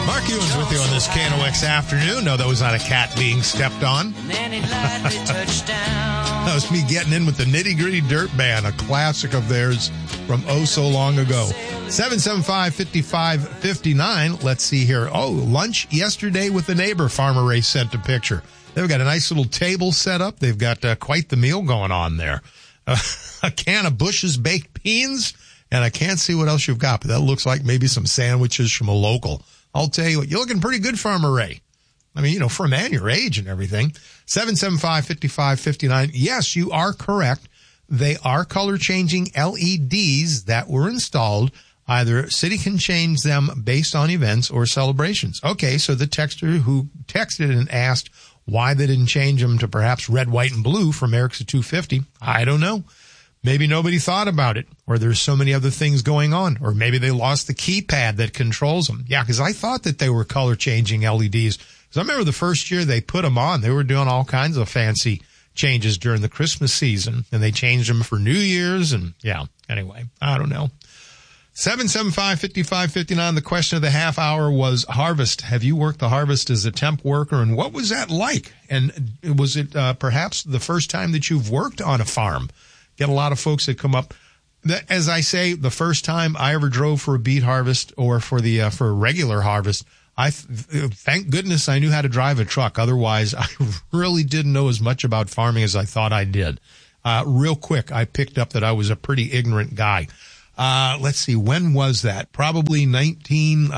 Mark Ewens with you on this KNOX afternoon. No, that was not a cat being stepped on. That was me getting in with the Nitty Gritty Dirt Band, a classic of theirs from oh so long ago. 775-5559. Let's see here. Oh, lunch yesterday with the neighbor. Farmer Ray sent a picture. They've got a nice little table set up. They've got quite the meal going on there. A can of Bush's baked beans, and I can't see what else you've got, but that looks like maybe some sandwiches from a local. I'll tell you what, you're looking pretty good, Farmer Ray. I mean, for a man your age and everything. 775-5559. Yes, you are correct. They are color-changing LEDs that were installed. Either city can change them based on events or celebrations. Okay, so the texter who texted and asked why they didn't change them to perhaps red, white, and blue from Eric's at 250, I don't know. Maybe nobody thought about it, or there's so many other things going on, or maybe they lost the keypad that controls them. Yeah, because I thought that they were color-changing LEDs. Because I remember the first year they put them on, they were doing all kinds of fancy changes during the Christmas season, and they changed them for New Year's, and yeah, anyway, I don't know. 775-5559, the question of the half hour was harvest. Have you worked the harvest as a temp worker, and what was that like? And was it perhaps the first time that you've worked on a farm? Get a lot of folks that come up. As I say, the first time I ever drove for a beet harvest or for a regular harvest, thank goodness I knew how to drive a truck. Otherwise, I really didn't know as much about farming as I thought I did. Real quick, I picked up that I was a pretty ignorant guy. Let's see, when was that? Probably 80,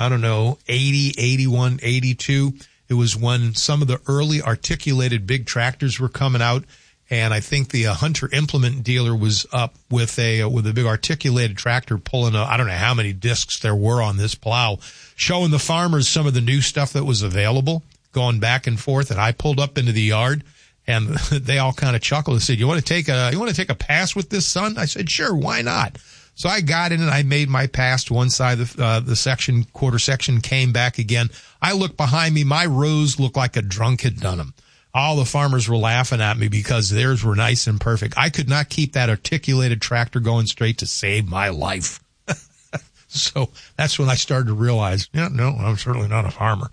81, 82. It was when some of the early articulated big tractors were coming out. And I think the Hunter implement dealer was up with a big articulated tractor pulling I don't know how many discs there were on this plow, showing the farmers some of the new stuff that was available, going back and forth. And I pulled up into the yard, and they all kind of chuckled and said, "You want to take a pass with this, son?" I said, "Sure, why not?" So I got in and I made my pass to one side of the quarter section, came back again. I looked behind me. My rows looked like a drunk had done them. All the farmers were laughing at me because theirs were nice and perfect. I could not keep that articulated tractor going straight to save my life. So that's when I started to realize, no, I'm certainly not a farmer.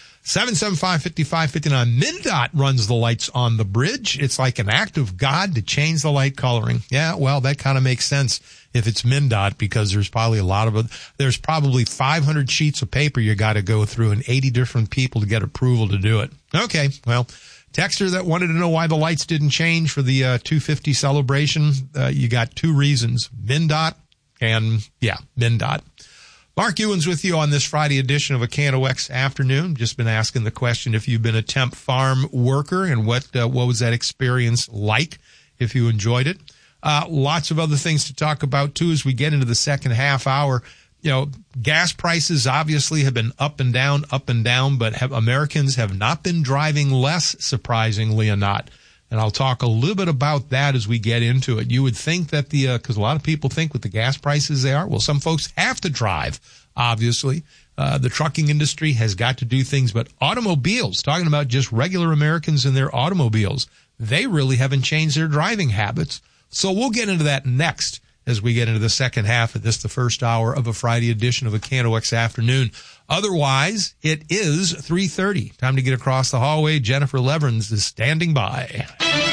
775-5559. MnDOT runs the lights on the bridge. It's like an act of God to change the light coloring. Yeah, well, that kind of makes sense if it's MnDOT, because there's probably there's probably 500 sheets of paper you got to go through and 80 different people to get approval to do it. Okay, well, texter that wanted to know why the lights didn't change for the 250 celebration, you got two reasons, MnDOT and, MnDOT. Mark Ewens with you on this Friday edition of a KNOX afternoon. Just been asking the question if you've been a temp farm worker and what was that experience like, if you enjoyed it. Lots of other things to talk about, too, as we get into the second half hour. Gas prices obviously have been up and down, but Americans have not been driving less, surprisingly or not. And I'll talk a little bit about that as we get into it. You would think that because a lot of people think with the gas prices they are, well, some folks have to drive, obviously. The trucking industry has got to do things, but automobiles, talking about just regular Americans and their automobiles, they really haven't changed their driving habits. So we'll get into that next as we get into the second half of this, the first hour of a Friday edition of a KNOX afternoon. Otherwise, it is 3:30. Time to get across the hallway. Jennifer Leverins is standing by.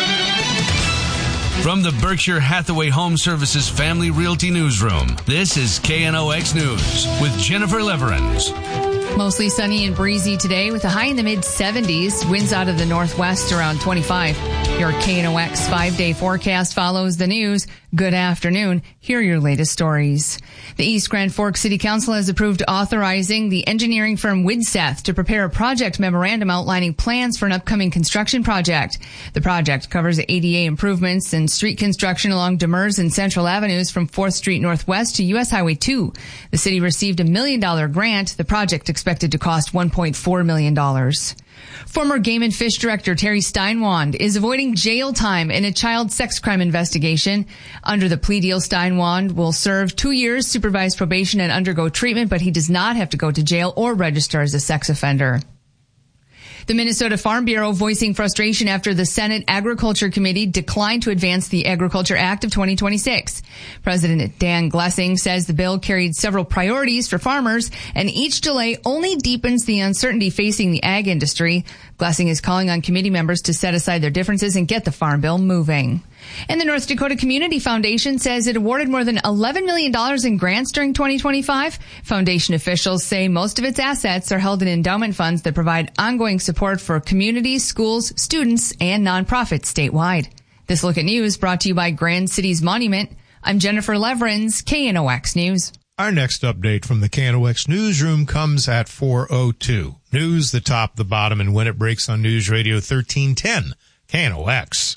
From the Berkshire Hathaway Home Services Family Realty Newsroom, this is KNOX News with Jennifer Leverins. Mostly sunny and breezy today with a high in the mid-70s. Winds out of the northwest around 25. Your KNOX 5-day forecast follows the news. Good afternoon. Here are your latest stories. The East Grand Forks City Council has approved authorizing the engineering firm Widseth to prepare a project memorandum outlining plans for an upcoming construction project. The project covers ADA improvements and street construction along Demers and Central Avenues from 4th Street Northwest to U.S. Highway 2. The city received $1 million grant. The project expected to cost $1.4 million. Former Game and Fish Director Terry Steinwand is avoiding jail time in a child sex crime investigation. Under the plea deal, Steinwand will serve 2 years supervised probation and undergo treatment, but he does not have to go to jail or register as a sex offender. The Minnesota Farm Bureau voicing frustration after the Senate Agriculture Committee declined to advance the Agriculture Act of 2026. President Dan Glessing says the bill carried several priorities for farmers, and each delay only deepens the uncertainty facing the ag industry. Glessing is calling on committee members to set aside their differences and get the Farm Bill moving. And the North Dakota Community Foundation says it awarded more than $11 million in grants during 2025. Foundation officials say most of its assets are held in endowment funds that provide ongoing support for communities, schools, students, and nonprofits statewide. This Look at News brought to you by Grand Cities Monument. I'm Jennifer Leverins, KNOX News. Our next update from the KNOX newsroom comes at 4:02. News, the top, the bottom, and when it breaks on News Radio 1310, KNOX.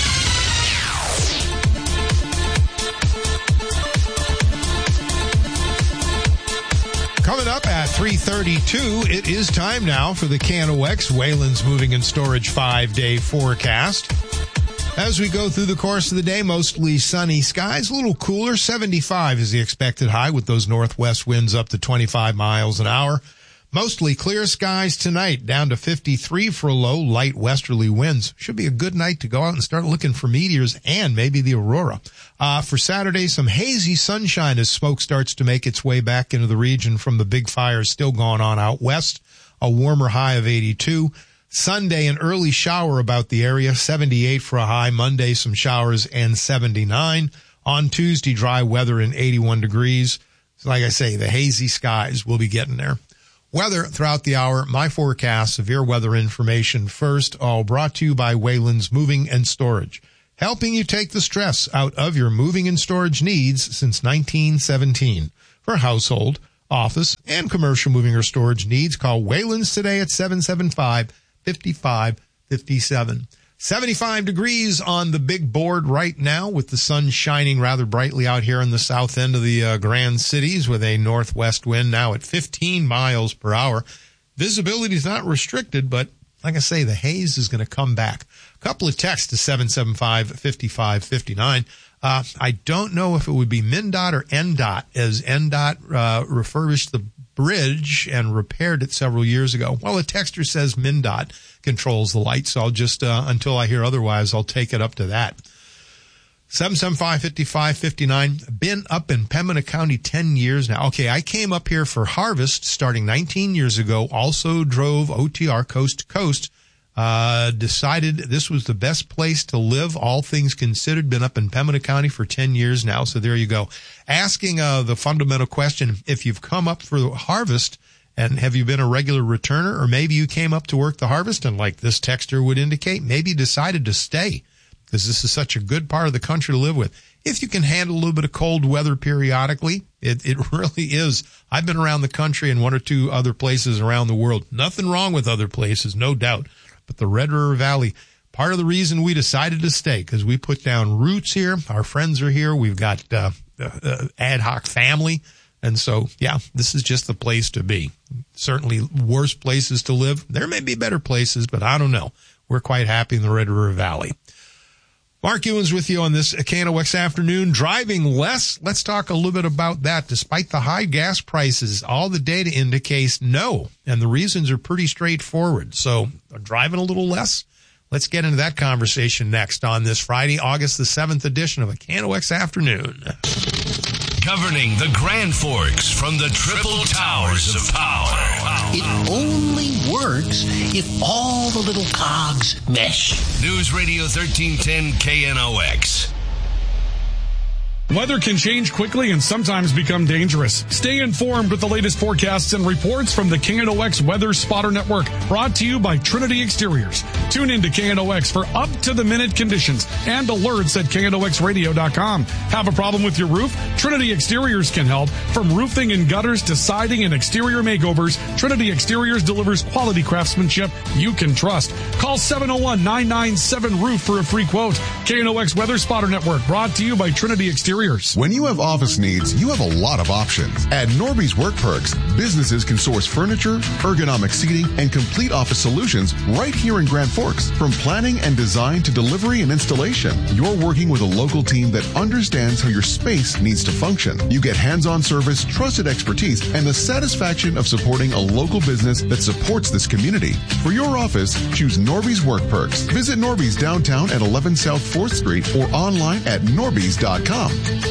Coming up at 3:32, it is time now for the KNOX Wayland's Moving and Storage 5-day forecast. As we go through the course of the day, mostly sunny skies, a little cooler. 75 is the expected high with those northwest winds up to 25 miles an hour. Mostly clear skies tonight, down to 53 for a low, light westerly winds. Should be a good night to go out and start looking for meteors and maybe the aurora. For Saturday, some hazy sunshine as smoke starts to make its way back into the region from the big fires still going on out west. A warmer high of 82. Sunday, an early shower about the area, 78 for a high. Monday, some showers and 79. On Tuesday, dry weather and 81 degrees. So like I say, the hazy skies will be getting there. Weather throughout the hour, my forecast, severe weather information first, all brought to you by Wayland's Moving and Storage, helping you take the stress out of your moving and storage needs since 1917. For household, office, and commercial moving or storage needs, call Wayland's today at 775-5557. 75 degrees on the big board right now with the sun shining rather brightly out here in the south end of the Grand Cities with a northwest wind now at 15 miles per hour. Visibility is not restricted, but like I say, the haze is going to come back. A couple of texts to 775-5559. I don't know if it would be MnDOT or NDOT, as NDOT refurbished the bridge and repaired it several years ago. Well, a texter says MnDOT controls the light, so I'll just, until I hear otherwise, I'll take it up to that. 775-5559. Been up in Pembina County 10 years now. Okay, I came up here for harvest starting 19 years ago. Also drove OTR coast to coast. Decided this was the best place to live, all things considered. Been up in Pembina County for 10 years now, so there you go. Asking the fundamental question, if you've come up for harvest, and have you been a regular returner, or maybe you came up to work the harvest, and like this texter would indicate, maybe you decided to stay, because this is such a good part of the country to live with. If you can handle a little bit of cold weather periodically, it really is. I've been around the country and one or two other places around the world. Nothing wrong with other places, no doubt. But the Red River Valley, part of the reason we decided to stay, because we put down roots here. Our friends are here. We've got ad hoc family. And so, yeah, this is just the place to be. Certainly worse places to live. There may be better places, but I don't know. We're quite happy in the Red River Valley. Mark Ewens with you on this KNOX afternoon. Driving less, let's talk a little bit about that. Despite the high gas prices, all the data indicates no, and the reasons are pretty straightforward. So driving a little less? Let's get into that conversation next on this Friday, August the 7th edition of a KNOX Afternoon. Governing the Grand Forks from the Triple Towers of Power. It only works if all the little cogs mesh. News Radio 1310 KNOX. Weather can change quickly and sometimes become dangerous. Stay informed with the latest forecasts and reports from the KNOX Weather Spotter Network, brought to you by Trinity Exteriors. Tune in to KNOX for up-to-the-minute conditions and alerts at KNOXradio.com. Have a problem with your roof? Trinity Exteriors can help. From roofing and gutters to siding and exterior makeovers, Trinity Exteriors delivers quality craftsmanship you can trust. Call 701-997-ROOF for a free quote. KNOX Weather Spotter Network, brought to you by Trinity Exteriors. Exteriors. When you have office needs, you have a lot of options. At Norby's Work Perks, businesses can source furniture, ergonomic seating, and complete office solutions right here in Grand Forks. From planning and design to delivery and installation, you're working with a local team that understands how your space needs to function. You get hands-on service, trusted expertise, and the satisfaction of supporting a local business that supports this community. For your office, choose Norby's Work Perks. Visit Norby's downtown at 11 South 4th Street or online at norbys.com.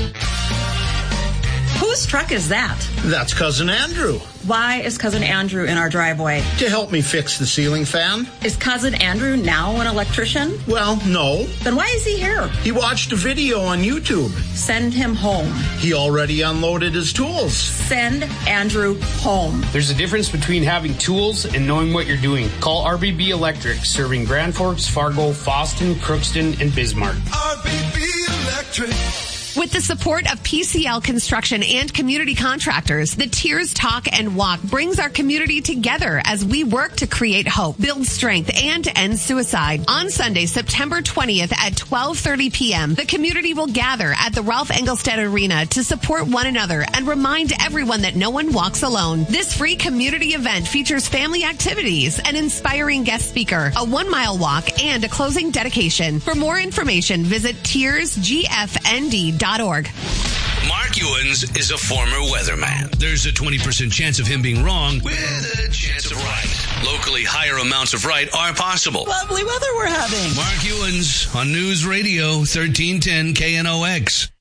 Whose truck is that? That's Cousin Andrew. Why is Cousin Andrew in our driveway? To help me fix the ceiling fan. Is Cousin Andrew now an electrician? Well, no. Then why is he here? He watched a video on YouTube. Send him home. He already unloaded his tools. Send Andrew home. There's a difference between having tools and knowing what you're doing. Call RBB Electric, serving Grand Forks, Fargo, Fosston, Crookston, and Bismarck. RBB Electric. With the support of PCL Construction and community contractors, the Tears Talk and Walk brings our community together as we work to create hope, build strength, and end suicide. On Sunday, September 20th at 12:30 p.m., the community will gather at the Ralph Engelstad Arena to support one another and remind everyone that no one walks alone. This free community event features family activities, an inspiring guest speaker, a 1-mile walk, and a closing dedication. For more information, visit tearsgfnd.org. Mark Ewens is a former weatherman. There's a 20% chance of him being wrong with a chance of right. Locally, higher amounts of right are possible. Lovely weather we're having. Mark Ewens on News Radio 1310 KNOX.